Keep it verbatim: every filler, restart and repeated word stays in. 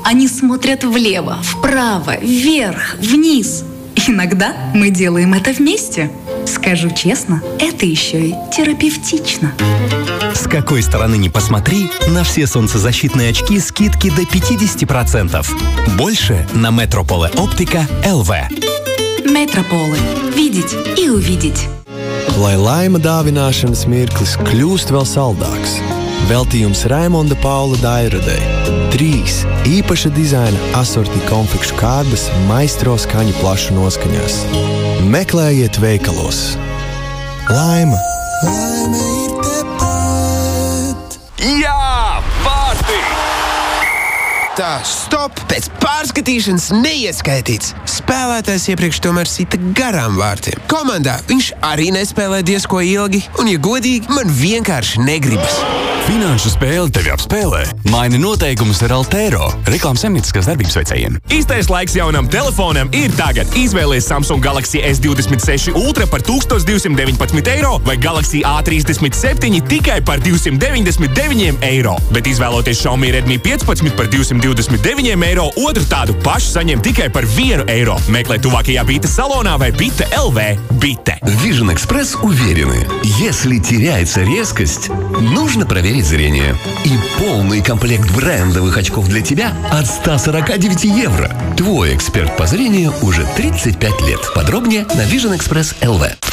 Они смотрят влево, вправо, вверх, вниз. Иногда мы делаем это вместе. Скажу честно, это еще и терапевтично. С какой стороны ни посмотри, на все солнцезащитные очки скидки до пятьдесят процентов. Больше на Метрополе Оптика эл ви. Metropole. Видеть и увидеть. Lai laima dāvināšanas mirklis kļūst vēl saldāks. Veltījums Raimonda Paula Dairadei. Trīs īpaša dizaina asorti konfekšu kārdas maistro skaņu plašu noskaņās. Meklējiet veikalos. Laima. Laime ir tepat. Jā, pārti! Tā, stop! Pēc pārskatīšanas neieskaitīts. Spēlētājs iepriekš tomēr sita garām vārtiem. Komandā viņš arī nespēlē diezko ilgi, un, ja godīgi, man vienkārši negribas. Finanšu spēle tevi apspēlē. Maini noteikumus ar Altero, reklāmas saimnieciskās darbības veicējiem. Īstais laiks jaunam telefonam ir tagad. Izvēlies Samsung Galaxy S divdesmit seši Ultra par tūkstoš divsimt deviņpadsmit eiro vai Galaxy A trīsdesmit septiņi tikai par divsimt deviņdesmit deviņiem eiro. Bet izvēloties Xiaomi Redmi piecpadsmit par divsimt divdesmit deviņiem eiro, otru tādu pašu saņem tikai par vienu eiro. Meklē tuvākajā Bite салона vai Bite точка эл ви. Bite. Vision Express уверены, если теряется резкость, нужно проверить зрение. И полный комплект брендовых очков для тебя от ста сорока девяти евро. Твой эксперт по зрению уже тридцать пять лет. Подробнее на Vision Express точка эл ви.